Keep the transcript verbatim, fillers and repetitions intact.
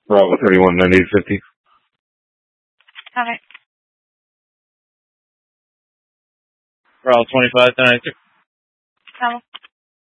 Bravo thirty-one ninety fifty. Okay. Bravo twenty-five ninety-two. Bravo.